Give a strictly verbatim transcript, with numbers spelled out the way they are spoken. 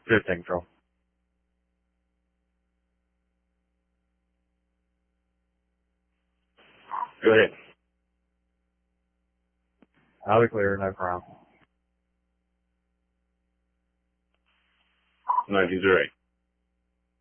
Good thing, Phil. Go ahead. Out of clear, no problem. nine two zero eight.